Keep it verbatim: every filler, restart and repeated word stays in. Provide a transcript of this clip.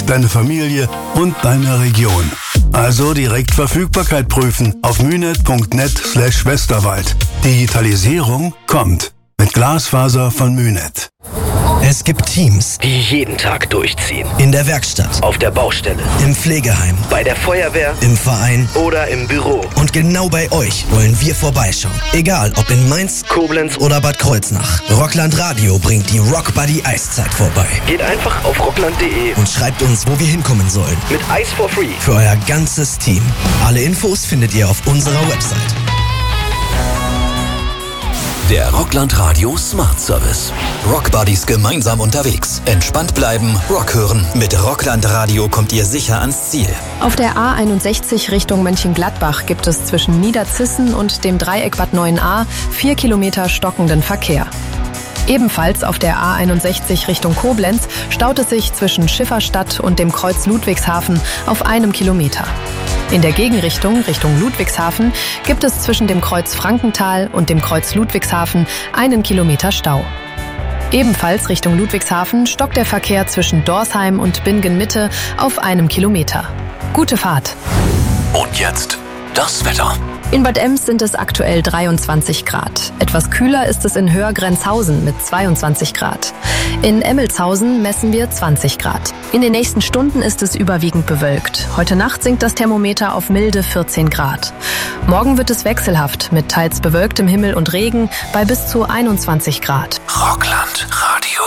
deine Familie und deine Region. Also direkt Verfügbarkeit prüfen auf münet.net slash Westerwald. Digitalisierung kommt mit Glasfaser von Münet. Es gibt Teams, die jeden Tag durchziehen. In der Werkstatt, auf der Baustelle, im Pflegeheim, bei der Feuerwehr, im Verein oder im Büro. Und genau bei euch wollen wir vorbeischauen. Egal, ob in Mainz, Koblenz oder Bad Kreuznach. Rockland Radio bringt die Rockbuddy Eiszeit vorbei. Geht einfach auf rockland punkt de und schreibt uns, wo wir hinkommen sollen. Mit Eis for free. Für euer ganzes Team. Alle Infos findet ihr auf unserer Website. Der Rockland Radio Smart Service. Rockbuddies gemeinsam unterwegs. Entspannt bleiben, Rock hören. Mit Rockland Radio kommt ihr sicher ans Ziel. Auf der A einundsechzig Richtung Mönchengladbach gibt es zwischen Niederzissen und dem Dreieck Bad neun a vier Kilometer stockenden Verkehr. Ebenfalls auf der A einundsechzig Richtung Koblenz staut es sich zwischen Schifferstadt und dem Kreuz Ludwigshafen auf einem Kilometer. In der Gegenrichtung, Richtung Ludwigshafen, gibt es zwischen dem Kreuz Frankenthal und dem Kreuz Ludwigshafen einen Kilometer Stau. Ebenfalls Richtung Ludwigshafen stockt der Verkehr zwischen Dorsheim und Bingen-Mitte auf einem Kilometer. Gute Fahrt! Und jetzt das Wetter. In Bad Ems sind es aktuell dreiundzwanzig Grad. Etwas kühler ist es in Höhrgrenzhausen mit zweiundzwanzig Grad. In Emmelshausen messen wir zwanzig Grad. In den nächsten Stunden ist es überwiegend bewölkt. Heute Nacht sinkt das Thermometer auf milde vierzehn Grad. Morgen wird es wechselhaft mit teils bewölktem Himmel und Regen bei bis zu einundzwanzig Grad. Rockland